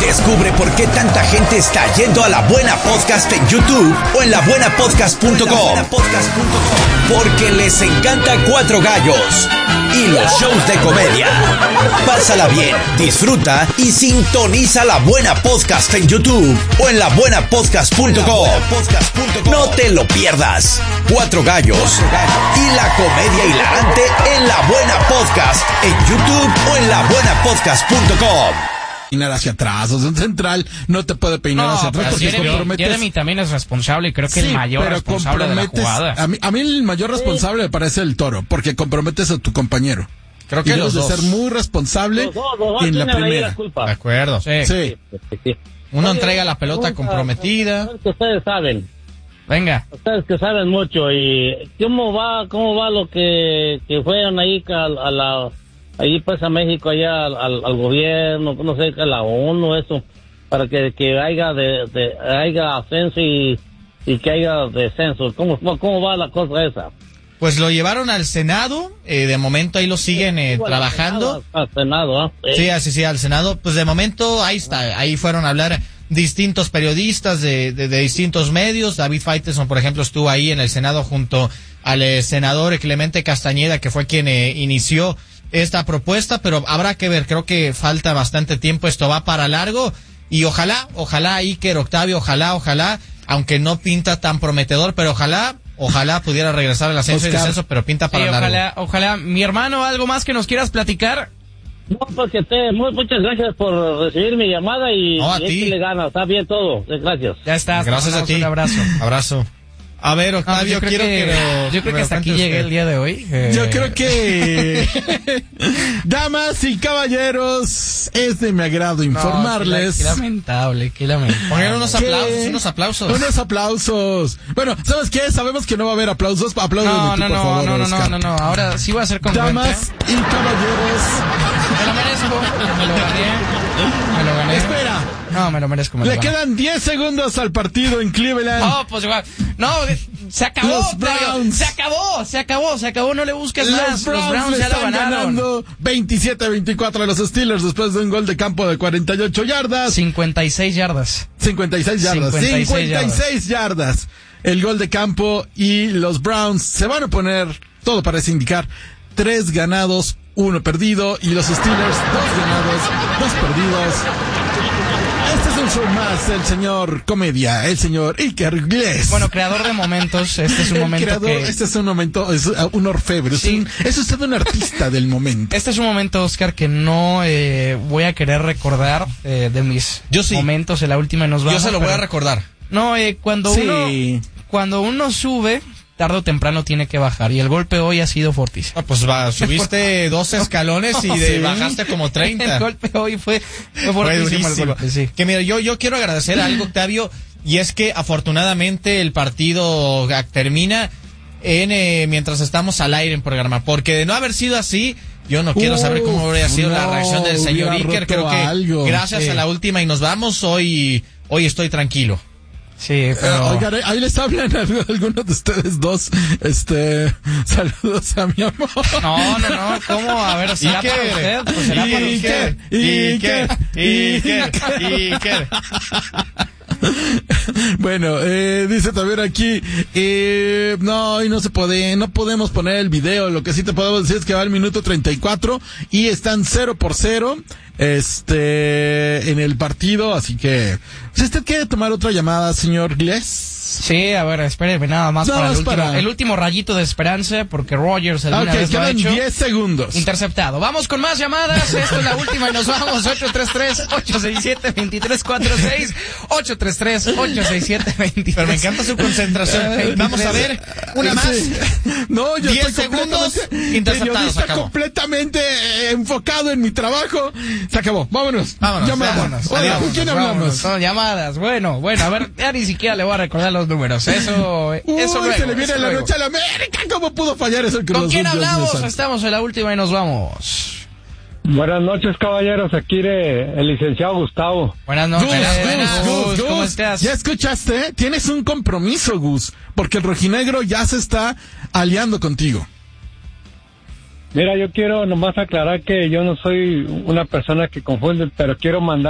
Descubre por qué tanta gente está yendo a La Buena Podcast en YouTube o en labuenapodcast.com. Porque les encanta Cuatro Gallos y los shows de comedia. Pásala bien, disfruta y sintoniza La Buena Podcast en YouTube o en labuenapodcast.com. No te lo pierdas. Cuatro Gallos y la comedia hilarante en La Buena Podcast en YouTube o en labuenapodcast.com. Peinar hacia atrás, o sea, un central no te puede peinar hacia atrás porque comprometes. Jeremy también es responsable y creo que el mayor responsable de la jugada. A mí el mayor responsable me parece el Toro, porque comprometes a tu compañero. Creo que los dos. De ser muy responsable en la primera. De acuerdo. Sí. Uno entrega la pelota comprometida. Ustedes saben. Venga. Ustedes que saben mucho. Y ¿cómo va lo que fueron ahí ahí pues a México, allá al gobierno, no sé, a la ONU, eso, para que haya ascenso y que haya descenso? ¿Cómo va la cosa esa? Pues lo llevaron al Senado, de momento ahí lo siguen trabajando. Al Senado, Sí, al Senado. Pues de momento ahí está, ahí fueron a hablar distintos periodistas de distintos medios. David Faitelson, por ejemplo, estuvo ahí en el Senado junto al senador Clemente Castañeda, que fue quien inició esta propuesta, pero habrá que ver, creo que falta bastante tiempo, esto va para largo, y ojalá Iker, Octavio, ojalá, aunque no pinta tan prometedor, pero ojalá pudiera regresar al ascenso y descenso, pero pinta para largo. Ojalá. Mi hermano, ¿algo más que nos quieras platicar? No, porque muchas gracias por recibir mi llamada y a ti le gana, está bien todo, gracias. Ya está. Gracias a ti. Un abrazo. A ver, Octavio, yo creo que hasta aquí llegué el día de hoy. Yo creo que, damas y caballeros, es de mi agrado informarles. Qué lamentable. Poner unos aplausos. Unos aplausos. Bueno, ¿sabes qué? Sabemos que no va a haber aplausos. Apláudeme tú, por favor, Oscar. No. Ahora sí voy a ser congruente. Damas y caballeros. Me lo merezco. Me lo gané. Espera. No, me lo merezco. Le quedan 10 segundos al partido en Cleveland. Oh, pues igual. No, se acabó. Los Browns. Se acabó. No le busques más. Los Browns ya lo ganaron. Ganando 27-24 a los Steelers después de un gol de campo de 48 yardas. 56 yardas. 56 yardas. El gol de campo y los Browns se van a poner, todo parece indicar, 3 ganados, 1 perdido, y los Steelers 2 ganados, 2 perdidos. Este es un show más, el señor comedia, el señor Iker Gles. Bueno, creador de momentos, este es un momento Este es un momento, es un orfebre, sí. Es usted un artista del momento. Este es un momento, Oscar, que no voy a querer recordar de mis momentos en la última y nos vamos. Yo se lo voy a recordar. No, cuando uno sube, tarde o temprano tiene que bajar, y el golpe hoy ha sido fortísimo. Pues subiste 12 escalones y bajaste como 30. El golpe hoy fue fortísimo. El golpe, sí. Que mira, yo quiero agradecer algo, Octavio, y es que afortunadamente el partido termina mientras estamos al aire en programa, porque de no haber sido así, yo no quiero saber cómo habría sido la reacción del señor Iker. Creo que gracias a la última y nos vamos, hoy estoy tranquilo. Sí, pero... Oigan, ahí les hablan algunos de ustedes dos. Saludos a mi amor. No, ¿cómo? A ver, ¿será para usted? Pues será para usted. Iker. Bueno, dice también aquí, no podemos poner el video. Lo que sí te podemos decir es que va al minuto 34 y están 0-0 en el partido, así que si usted quiere tomar otra llamada, señor Gles. Sí, a ver, espéreme nada más para el último rayito de esperanza, porque Rogers alguna vez lo ha hecho. 10 segundos. Interceptado. Vamos con más llamadas. Esta es la última y nos vamos. 833-867-2346. 833-867-2346. Pero me encanta su concentración. Vamos a ver, una más. No, yo 10 segundos. Interceptado, se acabó. Completamente enfocado en mi trabajo. Se acabó. Vámonos. Llamadas. Hola, ¿con quién hablamos? Son llamadas. Bueno, a ver, ya ni siquiera le voy a recordar los números. Eso luego. Se le viene la noche a la América. ¿Cómo pudo fallar eso? ¿Con quién hablamos? Estamos en la última y nos vamos. Buenas noches, caballeros. Aquí el licenciado Gustavo. Buenas noches. Gus, ¿cómo estás? ¿Ya escuchaste? Tienes un compromiso, Gus, porque el rojinegro ya se está aliando contigo. Mira, yo quiero nomás aclarar que yo no soy una persona que confunde, pero quiero mandar